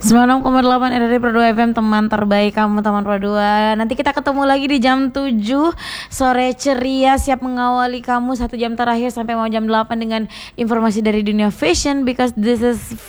96,8 RRI Pro 2 FM, teman terbaik kamu, teman Pro 2. Nanti kita ketemu lagi di jam 7 sore ceria, siap mengawali kamu 1 jam terakhir sampai mau jam 8 dengan informasi dari dunia fashion, because this is